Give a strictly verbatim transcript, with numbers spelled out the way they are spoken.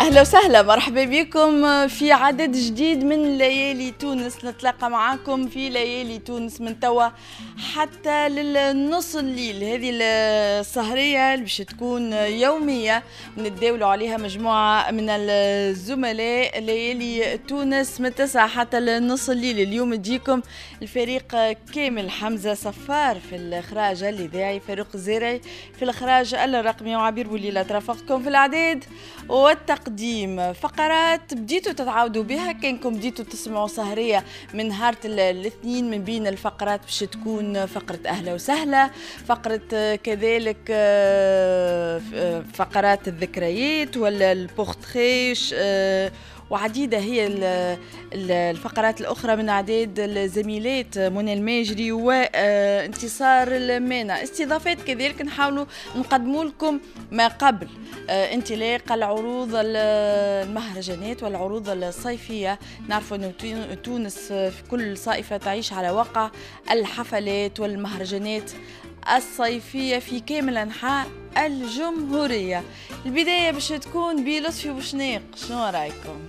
أهلا وسهلا، مرحبا بكم في عدد جديد من ليالي تونس. نتلاقى معاكم في ليالي تونس من توا حتى للنص الليل. هذه السهرية اللي باش تكون يومية نتداولوا عليها مجموعة من الزملاء. ليالي تونس من تسعة حتى للنص الليل. اليوم تجيكم الفريق كامل: حمزة صفار في الإخراج الإذاعي، فاروق الزارعي في الإخراج الرقمي، وعبير بوليلة ترافقكم في الإعداد والتقديم. فقرات بديتوا تتعودوا بها، كانكم بديتوا تسمعوا سهرية من نهار الاثنين. من بين الفقرات باش تكون فقرة أهلا وسهلا، فقرة كذلك فقرات الذكريات ولا البورتريش، وعديدة هي الفقرات الأخرى من أعداد الزميلات منى الماجري وانتصار المانا. استضافات كذلك نحاولوا نقدموا لكم ما قبل انطلاق العروض المهرجانات والعروض الصيفية. نعرفوا أن تونس في كل صيفة تعيش على وقع الحفلات والمهرجانات الصيفية في كامل أنحاء الجمهورية. البداية باش تكون بلطفي بوشناق، شنو رأيكم؟